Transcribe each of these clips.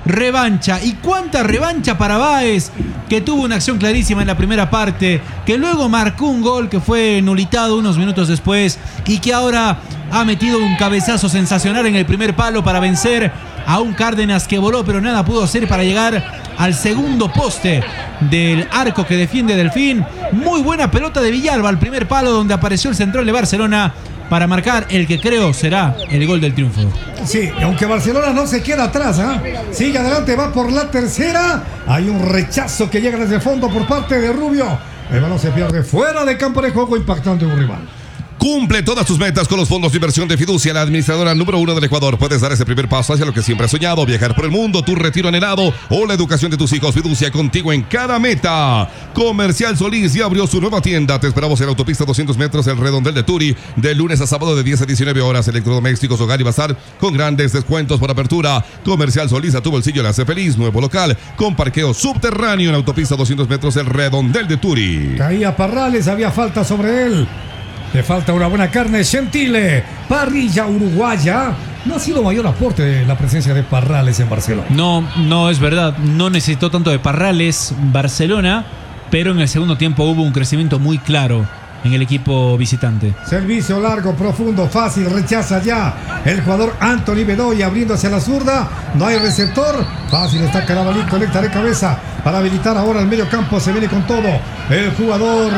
revancha. ¿Y cuánta revancha para Báez, que tuvo una acción clarísima en la primera parte, que luego marcó un gol que fue nulitado unos minutos después y que ahora ha metido un cabezazo sensacional en el primer palo para vencer a un Cárdenas que voló, pero nada pudo hacer para llegar al segundo poste del arco que defiende Delfín? Muy buena pelota de Villalba al primer palo, donde apareció el central de Barcelona para marcar el que creo será el gol del triunfo. Sí, aunque Barcelona no se queda atrás, sigue adelante, va por la tercera. Hay un rechazo que llega desde el fondo por parte de Rubio. El balón se pierde fuera de campo de juego, impactando en un rival. Cumple todas tus metas con los fondos de inversión de Fiducia, la administradora número 1 del Ecuador. Puedes dar ese primer paso hacia lo que siempre has soñado: viajar por el mundo, tu retiro anhelado o la educación de tus hijos. Fiducia, contigo en cada meta. Comercial Solís ya abrió su nueva tienda. Te esperamos en la autopista 200 metros, el Redondel de Turi, de lunes a sábado de 10 a 19 horas. Electrodomésticos, hogar y bazar con grandes descuentos por apertura. Comercial Solís, a tu bolsillo le hace feliz. Nuevo local con parqueo subterráneo en la autopista 200 metros, el Redondel de Turi. Caía Parrales, había falta sobre él. Le falta una buena carne. Gentile, parrilla uruguaya. No ha sido mayor aporte de la presencia de Parrales en Barcelona. No es verdad. No necesitó tanto de Parrales Barcelona, pero en el segundo tiempo hubo un crecimiento muy claro en el equipo visitante. Servicio largo, profundo, fácil, rechaza ya el jugador Anthony Bedoya abriendo hacia la zurda. No hay receptor. Fácil está Carabalí, conecta de cabeza para habilitar ahora el medio campo. Se viene con todo el jugador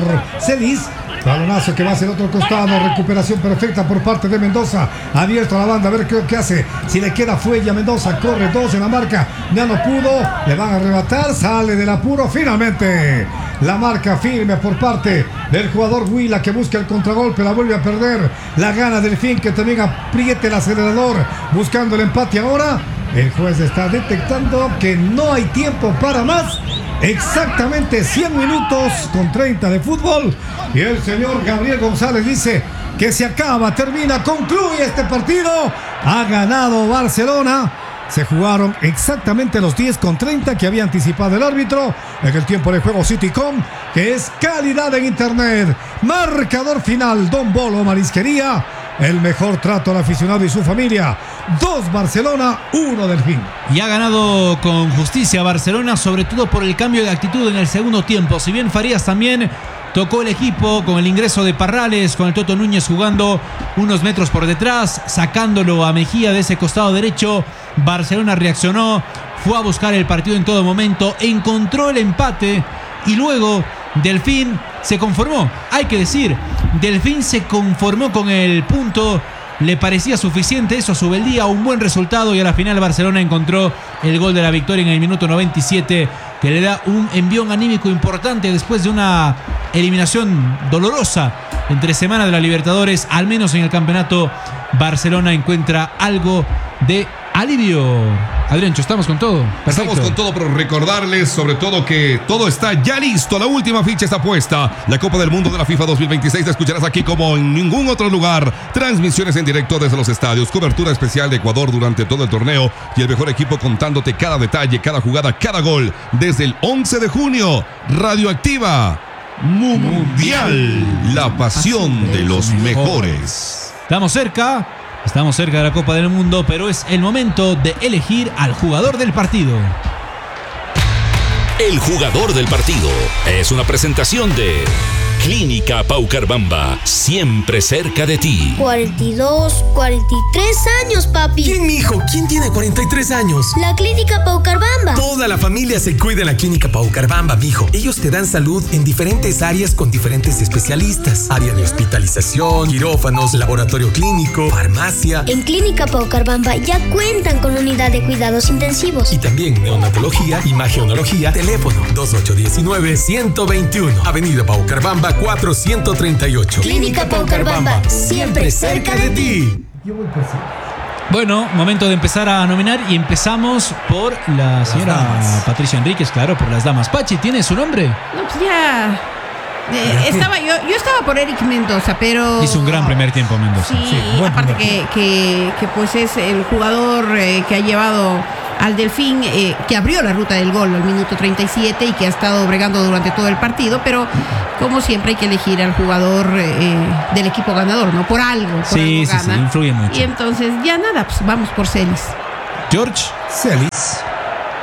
Celis. Balonazo que va hacia el otro costado. Recuperación perfecta por parte de Mendoza. Abierto a la banda, a ver qué hace. Si le queda fuelle a Mendoza, corre 2 en la marca. Ya no pudo, le van a arrebatar. Sale del apuro finalmente. La marca firme por parte del jugador Huila, que busca el contragolpe, la vuelve a perder. La gana Delfín, que también apriete el acelerador buscando el empate ahora. El juez está detectando que no hay tiempo para más. Exactamente 100 minutos con 30 de fútbol. Y el señor Gabriel González dice que se acaba, termina, concluye este partido. Ha ganado Barcelona. Se jugaron exactamente los 10 con 30 que había anticipado el árbitro en el tiempo de juego Citycom, que es calidad en internet. Marcador final: Don Bolo Marisquería. El mejor trato al aficionado y su familia. 2 Barcelona, 1 Delfín. Y ha ganado con justicia Barcelona, sobre todo por el cambio de actitud en el segundo tiempo. Si bien Farías también tocó el equipo con el ingreso de Parrales, con el Toto Núñez jugando unos metros por detrás, sacándolo a Mejía de ese costado derecho, Barcelona reaccionó, fue a buscar el partido en todo momento, encontró el empate y luego Delfín se conformó. Hay que decir, Delfín se conformó con el punto. Le parecía suficiente eso a Subeldía, un buen resultado, y a la final Barcelona encontró el gol de la victoria en el minuto 97, que le da un envión anímico importante después de una eliminación dolorosa entre semana de la Libertadores. Al menos en el campeonato Barcelona encuentra algo de alivio. Adriancho, estamos con todo. Perfecto. Estamos con todo, pero recordarles sobre todo que todo está ya listo. La última ficha está puesta. La Copa del Mundo de la FIFA 2026 la escucharás aquí como en ningún otro lugar. Transmisiones en directo desde los estadios, cobertura especial de Ecuador durante todo el torneo y el mejor equipo contándote cada detalle, cada jugada, cada gol. Desde el 11 de junio, Radioactiva Mundial, la pasión de los mejores. Estamos cerca de la Copa del Mundo, pero es el momento de elegir al jugador del partido. El jugador del partido es una presentación de Clínica Paucarbamba, siempre cerca de ti. 42, 43 años, papi. ¿Quién, mijo? ¿Quién tiene 43 años? La Clínica Paucarbamba. Toda la familia se cuida en la Clínica Paucarbamba, mijo. Ellos te dan salud en diferentes áreas con diferentes especialistas. Área de hospitalización, quirófanos, laboratorio clínico, farmacia. En Clínica Paucarbamba ya cuentan con unidad de cuidados intensivos. Y también neonatología, imagenología. Teléfono 2819-121. Avenida Paucarbamba 438. Clínica Paucarbamba, siempre cerca de ti. Bueno, momento de empezar a nominar y empezamos por la señora Patricia Enríquez, claro, por las damas. Pachi, ¿tiene su nombre? No, pues ya... yo estaba por Eric Mendoza, pero... Hizo un gran primer tiempo Mendoza. Sí, aparte que pues es el jugador que ha llevado al Delfín, que abrió la ruta del gol al minuto 37 y que ha estado bregando durante todo el partido, pero como siempre hay que elegir al jugador del equipo ganador, ¿no? Por algo. Sí, influye mucho. Y entonces ya nada, pues vamos por Celis. George. Celis.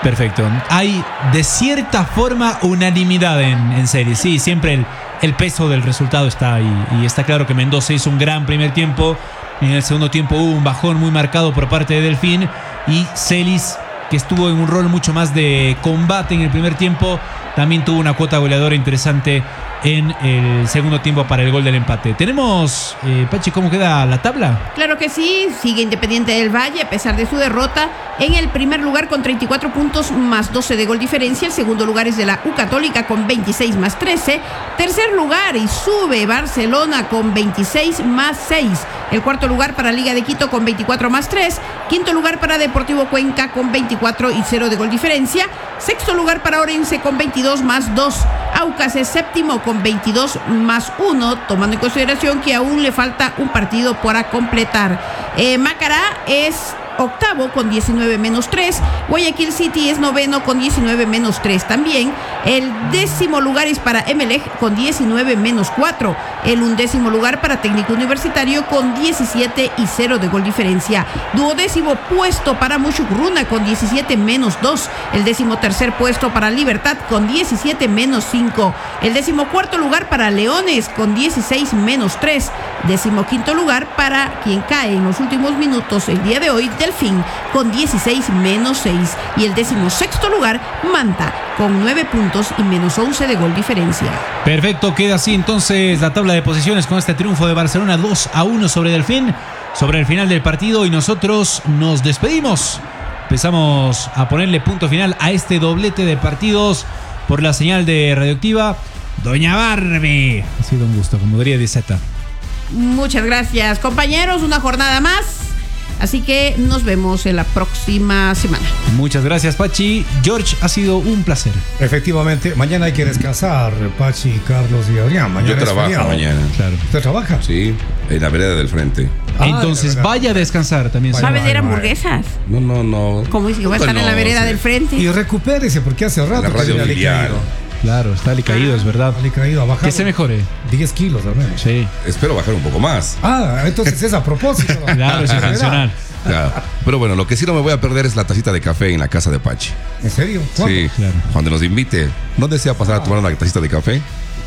Perfecto. Hay de cierta forma unanimidad en series. Sí, siempre el peso del resultado está ahí. Y está claro que Mendoza hizo un gran primer tiempo. En el segundo tiempo hubo un bajón muy marcado por parte de Delfín. Y Celis, que estuvo en un rol mucho más de combate en el primer tiempo, también tuvo una cuota goleadora interesante en el segundo tiempo para el gol del empate. Tenemos, Pachi, ¿cómo queda la tabla? Claro que sí, sigue Independiente del Valle a pesar de su derrota en el primer lugar con 34 puntos más 12 de gol diferencia. El segundo lugar es de la U Católica con 26 más 13. Tercer lugar y sube Barcelona con 26 más 6. El cuarto lugar para Liga de Quito con 24 más 3. Quinto lugar para Deportivo Cuenca con 24 y 0 de gol diferencia. Sexto lugar para Orense con 22 más 2. Aucas es séptimo con 22 más 1, tomando en consideración que aún le falta un partido para completar. Macará es octavo con 19 menos 3. Guayaquil City es noveno con 19 menos 3 también. El décimo lugar es para Emelec con 19 menos 4. El undécimo lugar para Técnico Universitario con 17 y 0 de gol diferencia. Duodécimo puesto para Muchugruna con 17 menos 2. El décimo tercer puesto para Libertad con 17 menos 5. El décimo cuarto lugar para Leones con 16 menos 3. Décimo quinto lugar para quien cae en los últimos minutos el día de hoy, Delfín con 16 menos 6. Y el décimo sexto lugar, Manta con 9 puntos y menos 11 de gol diferencia. Perfecto, queda así entonces la tabla de posiciones con este triunfo de Barcelona 2-1 sobre Delfín, sobre el final del partido, y nosotros nos despedimos. Empezamos a ponerle punto final a este doblete de partidos por la señal de Radioactiva. Doña Barbie, ha sido un gusto, como diría de Z. Muchas gracias, compañeros, una jornada más. Así que nos vemos en la próxima semana. Muchas gracias, Pachi. George, ha sido un placer. Efectivamente, mañana hay que descansar, Pachi, Carlos y Adrián. Mañana yo trabajo mañana. Claro. ¿Usted trabaja? Sí, en la vereda del frente. Entonces vaya a descansar también. ¿Va a vender hamburguesas? No. ¿Cómo dice que va a estar en la vereda del frente? Y recupérese, porque hace rato La radio que filial. Claro, está alicaído, es verdad. Alicaído, ha bajado. Que se mejore. 10 kilos al menos. Sí. Espero bajar un poco más. Entonces es a propósito. Claro, es intencional. Claro. Pero bueno, lo que sí no me voy a perder es la tacita de café en la casa de Pachi. ¿En serio? ¿Cuándo? Sí, Claro. cuando nos invite. ¿No desea pasar a tomar una tacita de café?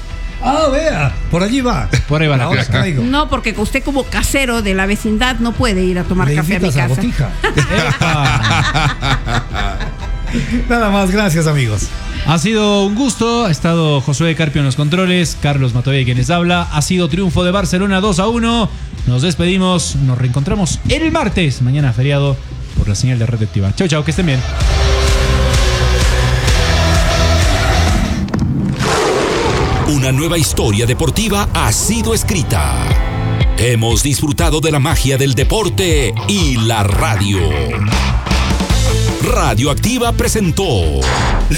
Vea, por allí va. Por ahí va la Ahora cosa. caigo. No, porque usted como casero de la vecindad no puede ir a tomar Me café a mi invitas casa. Botija. ¡Epa! Nada más, gracias amigos. Ha sido un gusto. Ha estado Josué Carpio en los controles, Carlos Matoya quien les habla. Ha sido triunfo de Barcelona 2-1. Nos despedimos. Nos reencontramos el martes. Mañana feriado por la señal de Radioactiva. Chau, chau, que estén bien. Una nueva historia deportiva ha sido escrita. Hemos disfrutado de la magia del deporte y la radio. Radioactiva presentó